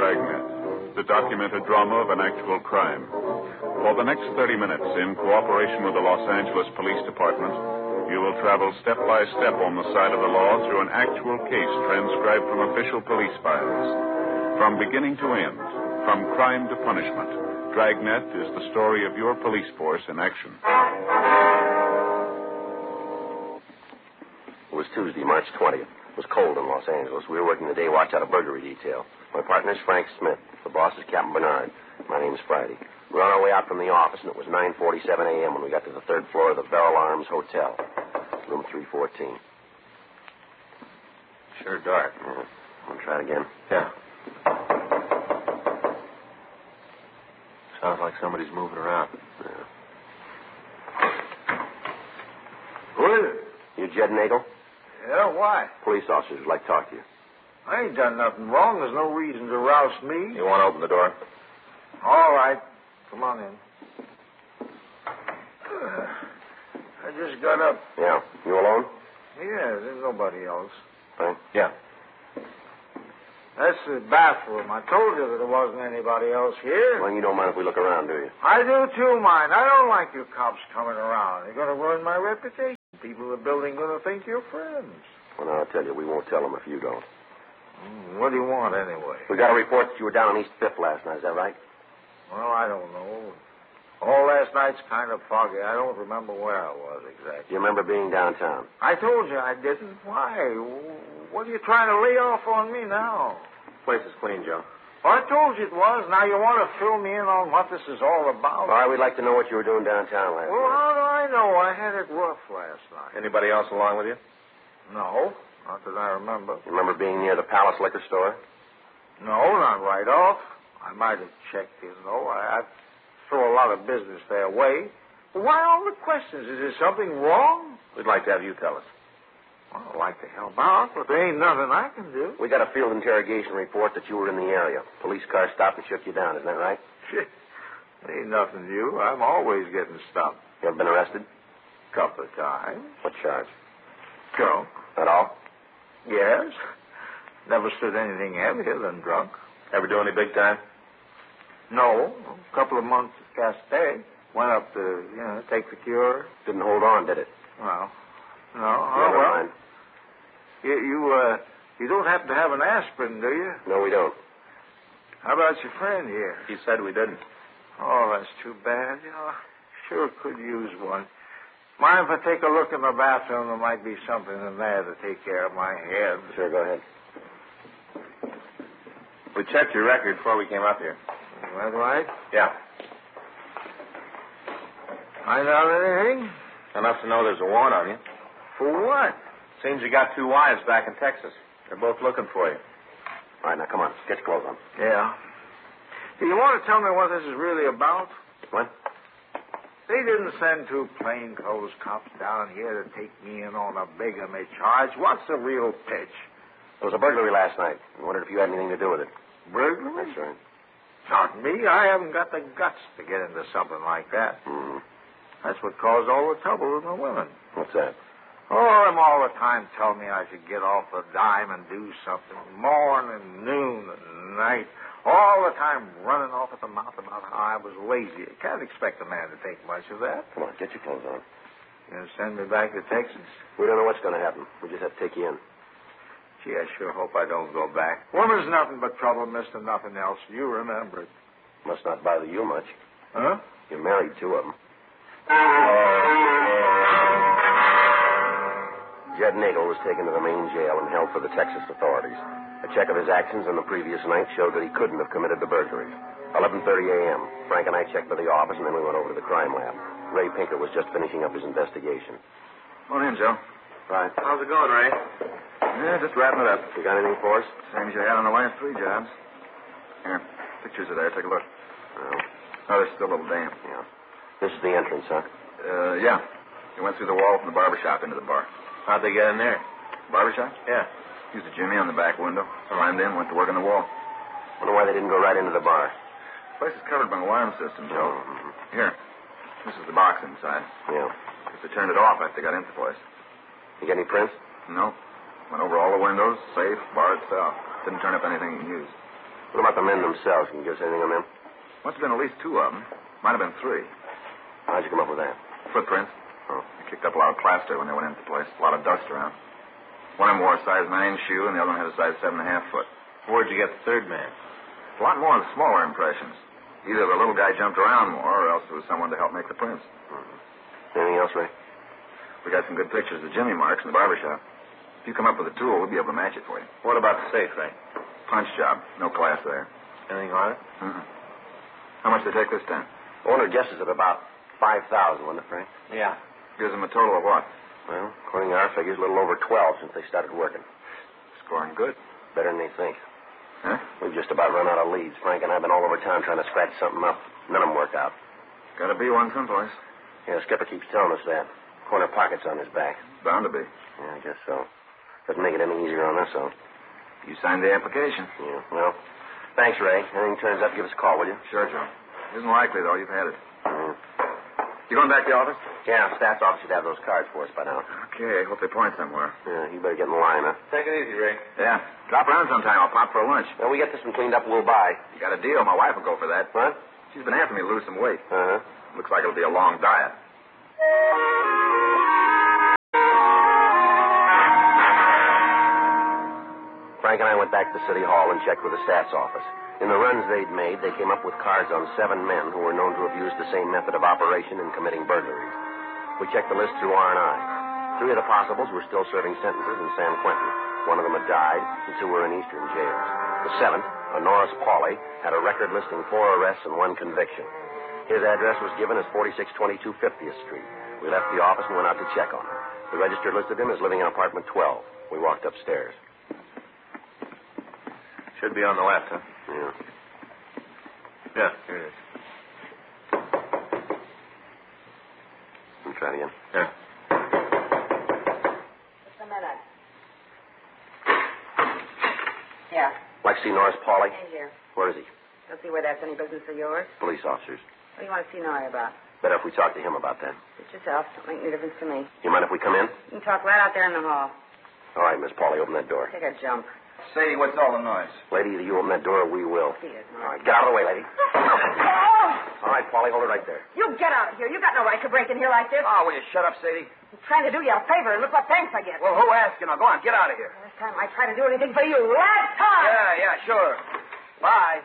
Dragnet, the documented drama of an actual crime. For the next 30 minutes, in cooperation with the Los Angeles Police Department, you will travel step by step on the side of the law through an actual case transcribed from official police files. From beginning to end, from crime to punishment, Dragnet is the story of your police force in action. It was Tuesday, March 20th. It was cold in Los Angeles. We were working the day watch out of burglary detail. My partner is Frank Smith. The boss is Captain Bernard. My name is Friday. We were on our way out from the office, and it was 9:47 a.m. when we got to the third floor of the Beryl Arms Hotel, room 314. Sure dark. Want to try it again? Yeah. Sounds like somebody's moving around. Yeah. Who is it? You Jed Nagel? Yeah, why? Police officers would like to talk to you. I ain't done nothing wrong. There's no reason to roust me. You want to open the door? All right. Come on in. I just got up. Yeah. You alone? Yeah, there's nobody else. Right. Yeah. That's the bathroom. I told you that there wasn't anybody else here. Well, you don't mind if we look around, do you? I do too, mind. I don't like you cops coming around. You're going to ruin my reputation. People in the building going to think you're friends. Well, now, I'll tell you, we won't tell them if you don't. What do you want, anyway? We got a report that you were down on East 5th last night. Is that right? Well, I don't know. All last night's kind of foggy. I don't remember where I was exactly. Do you remember being downtown? I told you I didn't. Why? What are you trying to lay off on me now? Place is clean, Joe. Well, I told you it was. Now you want to fill me in on what this is all about? All right, we'd like to know what you were doing downtown last Well, night. how do I know? I had it rough last night. Anybody else along with you? No, not that I remember. You remember being near the Palace liquor store? No, not right off. I might have checked in, though. I throw a lot of business their way. But why all the questions? Is there something wrong? We'd like to have you tell us. Well, I'd like to help out, but there ain't nothing I can do. We got a field interrogation report that you were in the area. Police car stopped and shook you down. Isn't that right? Shit. Ain't nothing new. I'm always getting stopped. You ever been arrested? Couple of times. What charge? Drunk. At all? Yes. Never stood anything heavier than drunk. Ever do any big time? No. A couple of months at Castell. Went up to, take the cure. Didn't hold on, did it? Well, no. Never mind. You don't happen to have an aspirin, do you? No, we don't. How about your friend here? He said we didn't. Oh, that's too bad. Sure could use one. Mind if I take a look in the bathroom? There might be something in there to take care of my head. Sure, go ahead. We checked your record before we came up here. Is that right? Yeah. Find out anything? Enough to know there's a warrant on you. For what? Seems you got two wives back in Texas. They're both looking for you. All right, now, come on. Get your clothes on. Yeah. Do you want to tell me what this is really about? What? They didn't send two plainclothes cops down here to take me in on a bigamy charge. What's the real pitch? There was a burglary last night. I wondered if you had anything to do with it. Burglary? That's right. Not me. I haven't got the guts to get into something like that. Mm-hmm. That's what caused all the trouble with the women. What's that? Oh, them all the time telling me I should get off the dime and do something. Morning, noon, and night. All the time running off at the mouth about how I was lazy. You can't expect a man to take much of that. Come on, get your clothes on. You gonna send me back to Texas? We don't know what's going to happen. We just have to take you in. Gee, I sure hope I don't go back. Woman's nothing but trouble, mister, nothing else. You remember it. Must not bother you much. Huh? You married two of them. Jed Nagel was taken to the main jail and held for the Texas authorities. A check of his actions on the previous night showed that he couldn't have committed the burglaries. 11:30 a.m. Frank and I checked with the office, and then we went over to the crime lab. Ray Pinker was just finishing up his investigation. Morning, Joe. Right. How's it going, Ray? Yeah, just wrapping it up. You got anything for us? Same as you had on the last three jobs. Here, pictures are there. Take a look. No. Oh, they're still a little damp. Yeah. This is the entrance, huh? Yeah. You went through the wall from the barber shop into the bar. How'd they get in there? Barber shop? Yeah. Used a jimmy on the back window. Climbed in, went to work on the wall. Wonder why they didn't go right into the bar. The place is covered by an alarm system, Joe. Mm-hmm. Here. This is the box inside. Yeah. If they turned it off after they got into the place. You get any prints? No. Went over all the windows, safe, bar itself. Didn't turn up anything you can use. What about the men themselves? Can you give us anything on them? Must have been at least 2 of them. Might have been 3. How'd you come up with that? Footprints. Oh. They kicked up a lot of plaster when they went into the place. A lot of dust around. One of them wore a size 9 shoe, and the other one had a size 7.5 foot. Where'd you get the third man? A lot more of the smaller impressions. Either the little guy jumped around more, or else there was someone to help make the prints. Anything else, Ray? We got some good pictures of Jimmy marks in the barber shop. If you come up with a tool, we'll be able to match it for you. What about the safe, Ray? Punch job. No class there. Anything on it? Mm-mm. How much they take this time? Owner guesses at about 5,000, wasn't it, Frank? Yeah. Gives them a total of what? Well, according to our figures, a little over 12 since they started working. Scoring good. Better than they think. Huh? We've just about run out of leads. Frank and I have been all over town trying to scratch something up. None of them work out. Gotta be one someplace. Yeah, Skipper keeps telling us that. Corner pocket's on his back. Bound to be. Yeah, I guess so. Doesn't make it any easier on us, though. You signed the application. Yeah, well, thanks, Ray. Anything turns up, give us a call, will you? Sure, Joe. Isn't likely, though. You've had it. Yeah. You going back to the office? Yeah, staff's office should have those cards for us by now. Okay. Hope they point somewhere. Yeah, you better get in line, huh? Take it easy, Ray. Yeah. Drop around sometime. I'll pop for a lunch. When we get this one cleaned up, we'll buy. You got a deal. My wife will go for that. What? She's been after me to lose some weight. Uh-huh. Looks like it'll be a long diet. Frank and I went back to City Hall and checked with the stats office. In the runs they'd made, they came up with cards on 7 men who were known to have used the same method of operation in committing burglaries. We checked the list through R&I. 3 of the possibles were still serving sentences in San Quentin. 1 of them had died, and 2 were in eastern jails. The 7th, a Norris Pauly, had a record listing 4 arrests and 1 conviction. His address was given as 4622 50th Street. We left the office and went out to check on him. The register listed him as living in apartment 12. We walked upstairs. Should be on the left, huh? Yeah. Yeah, here it is. Let me try it again. Yeah. Just a minute. Yeah, Like to see Norris Pauly? in here. Where is he? Don't see where that's any business of yours. Police officers. What do you want to see Norrie about? Better if we talk to him about that. Suit yourself. Don't make any difference to me. You mind if we come in? You can talk right out there in the hall. All right, Miss Pauly, open that door. Take a jump. Sadie, what's all the noise? Lady, either you open that door or we will. See it, All right, Norrie. get out of the way, lady. Oh! All right, Pauly, hold it right there. You get out of here. You got no right to break in here like this. Oh, will you shut up, Sadie? I'm trying to do you a favor, and look what thanks I get. Well, who asked you? Now, go on, get out of here. Last time I tried to do anything for you. Last time! Yeah, sure. Bye.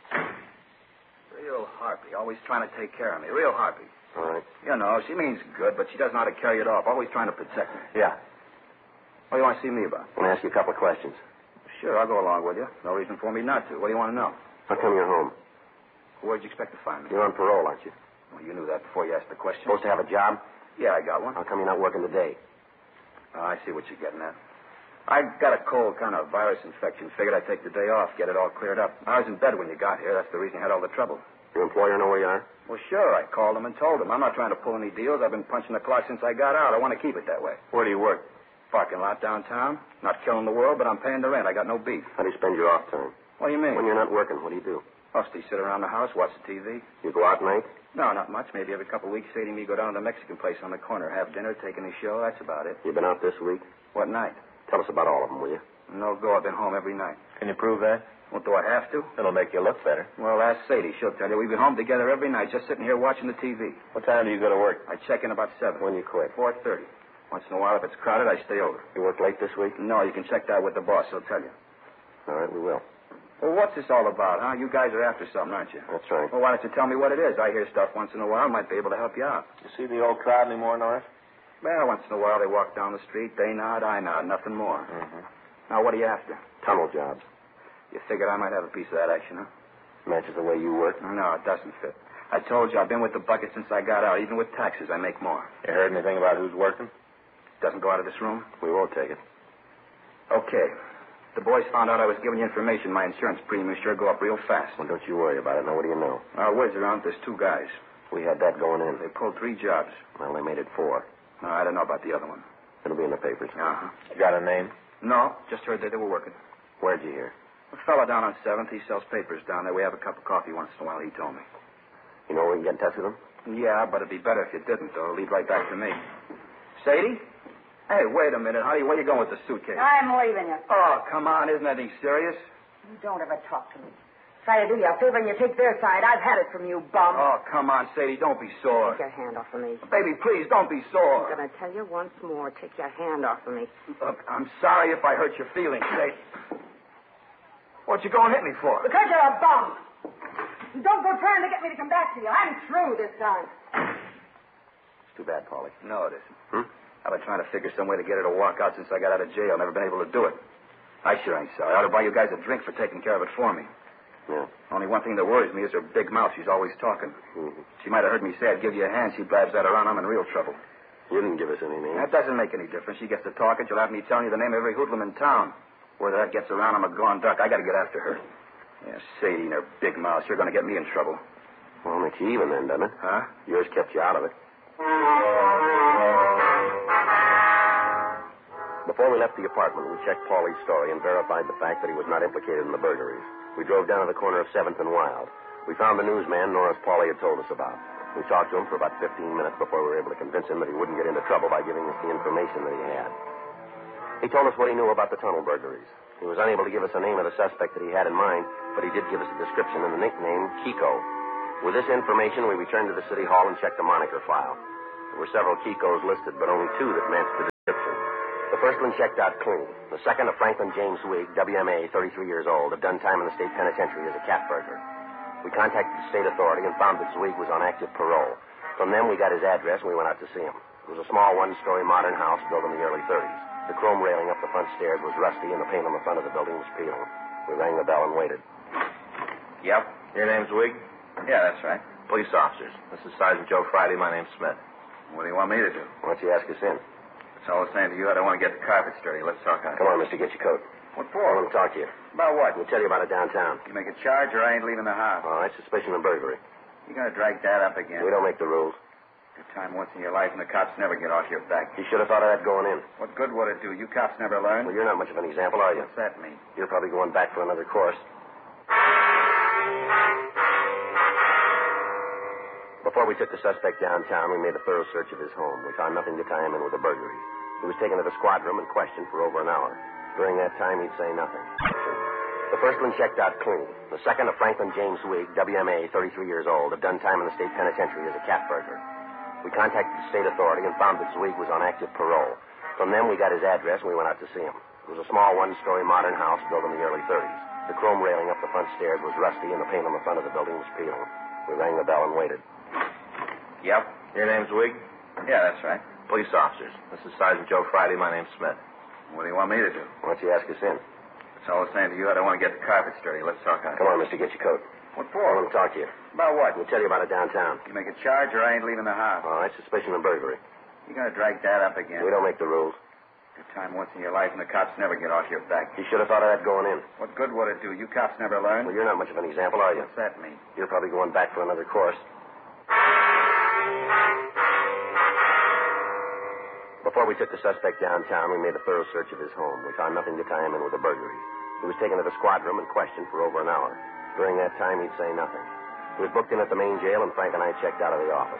Real harpy, always trying to take care of me. Real harpy. All right. You know, she means good, but she doesn't know how to carry it off. Always trying to protect me. Yeah. What do you want to see me about? I want to ask you a couple of questions. Sure, I'll go along with you. No reason for me not to. What do you want to know? How come you're home? Where'd you expect to find me? You're on parole, aren't you? Well, you knew that before you asked the question. Supposed to have a job? Yeah, I got one. How come you're not working today? Oh, I see what you're getting at. I got a cold kind of virus infection. Figured I'd take the day off, get it all cleared up. I was in bed when you got here. That's the reason you had all the trouble. Your employer know where you are? Well, sure. I called him and told him. I'm not trying to pull any deals. I've been punching the clock since I got out. I want to keep it that way. Where do you work? Parking lot downtown. Not killing the world, but I'm paying the rent. I got no beef. How do you spend your off time? What do you mean? When you're not working, what do you do? Mostly sit around the house, watch the TV. You go out at night? No, not much. Maybe every couple of weeks, Sadie and me go down to the Mexican place on the corner, have dinner, take in the show. That's about it. You been out this week? What night? Tell us about all of them, will you? No go. I've been home every night. Can you prove that? Well, do I have to? It'll make you look better. Well, ask Sadie. She'll tell you. We've been home together every night, just sitting here watching the TV. What time do you go to work? I check in about 7. When you quit? 4:30. Once in a while, if it's crowded, I stay over. You work late this week? No, you can check that with the boss. He'll tell you. All right, we will. Well, what's this all about, huh? You guys are after something, aren't you? That's right. Well, why don't you tell me what it is? I hear stuff once in a while. Might be able to help you out. You see the old crowd anymore, Norris? Well, once in a while, they walk down the street. They nod, I nod. Nothing more. Mm-hmm. Now, what are you after? Tunnel jobs. You figured I might have a piece of that action, huh? Matches the way you work. No, it doesn't fit. I told you I've been with the bucket since I got out. Even with taxes, I make more. You heard anything about who's working? Doesn't go out of this room? We won't take it. Okay. The boys found out I was giving you information. My insurance premiums sure go up real fast. Well, don't you worry about it. Now, what do you know? Word's around, there's 2 guys. We had that going in. They pulled 3 jobs. Well, they made it 4. No, I don't know about the other one. It'll be in the papers. Uh-huh. You got a name? No, just heard that they were working. Where'd you hear? A fellow down on 7th, he sells papers down there. We have a cup of coffee once in a while, he told me. You know where we can get in touch with them? Yeah, but it'd be better if you didn't, though. It'll lead right back to me. Sadie? Hey, wait a minute, honey. Where you going with the suitcase? I'm leaving you. Oh, come on. Isn't anything serious? You don't ever talk to me. Try to do you a favor and you take their side. I've had it from you, bum. Oh, come on, Sadie. Don't be sore. Take your hand off of me. Baby, please, don't be I'm sore. going to tell you once more. Take your hand off of me. Look, I'm sorry if I hurt your feelings, Sadie. What'd you go and hit me for? Because you're a bum. Don't go trying to get me to come back to you. I'm through this time. It's too bad, Paulie. No, it isn't. I've been trying to figure some way to get her to walk out since I got out of jail. Never been able to do it. I sure ain't sorry. I ought to buy you guys a drink for taking care of it for me. Yeah. Only one thing that worries me is her big mouth. She's always talking. She might have heard me say I'd give you a hand. She blabs that around. I'm in real trouble. You didn't give us any names. That doesn't make any difference. She gets to talking. She'll have me telling you the name of every hoodlum in town. Whether that gets around, I'm a gone duck. I got to get after her. Yeah, Sadie and her big mouth. You're going to get me in trouble. Well, makes you even then, doesn't it? Huh? Yours kept you out of it. Before we left the apartment, we checked Paulie's story and verified the fact that he was not implicated in the burglaries. We drove down to the corner of 7th and Wild. We found the newsman Norris Paulie had told us about. We talked to him for about 15 minutes before we were able to convince him that he wouldn't get into trouble by giving us the information that he had. He told us what he knew about the tunnel burglaries. He was unable to give us the name of the suspect that he had in mind, but he did give us a description and the nickname Kiko. With this information, we returned to the city hall and checked the moniker file. There were several Kikos listed, but only 2 that matched the description. The first one checked out clean. The second, a Franklin James Wigg, WMA, 33 years old, had done time in the state penitentiary as a cat burglar. We contacted the state authority and found that Zweig was on active parole. From them, we got his address and we went out to see him. It was a small one-story modern house built in the early 30s. The chrome railing up the front stairs was rusty and the paint on the front of the building was peeling. We rang the bell and waited. Yep. Your name's Wigg? Yeah, that's right. Police officers. This is Sergeant Joe Friday. My name's Smith. What do you want me to do? Why don't you ask us in? That's all I'm saying to you. I don't want to get the carpets dirty. Let's talk out. Come on, mister, get your coat. What I for? want to talk to you. About what? We'll tell you about it downtown. You make a charge or I ain't leaving the house. All right, suspicion of burglary. You're going to drag that up again. We don't make the rules. Good time once in your life and the cops never get off your back. You should have thought of that going in. What good would it do? You cops never learn? Well, you're not much of an example, are you? What's that mean? You're probably going back for another course. Before we took the suspect downtown, we made a thorough search of his home. We found nothing to tie him in with a burglary. He was taken to the squad room and questioned for over an hour. During that time, he'd say nothing. The first one checked out clean. The second, a Franklin James Wigg, WMA, 33 years old, had done time in the state penitentiary as a cat burglar. We contacted the state authority and found that Zweig was on active parole. From them, we got his address and we went out to see him. It was a small one-story modern house built in the early 30s. The chrome railing up the front stairs was rusty and the paint on the front of the building was peeling. We rang the bell and waited. Yep. Your name's Wigg? Yeah, that's right. Police officers. This is Sergeant Joe Friday. My name's Smith. What do you want me to do? Why don't you ask us in? That's all I'm saying to you. I don't want to get the carpets dirty. Let's talk out. Come on, mister, get your coat. What I for? want to talk to you. About what? We'll tell you about it downtown. You make a charge or I ain't leaving the house. All right, suspicion of burglary. You're going to drag that up again. We don't make the rules. Good time once in your life and the cops never get off your back. You should have thought of that going in. What good would it do? You cops never learn? Well, you're not much of an example, are you? What's that mean? You're probably going back for another course. Before we took the suspect downtown, we made a thorough search of his home. We found nothing to tie him in with a burglary. He was taken to the squad room and questioned for over an hour. During that time, he'd say nothing. He was booked in at the main jail, and Frank and I checked out of the office.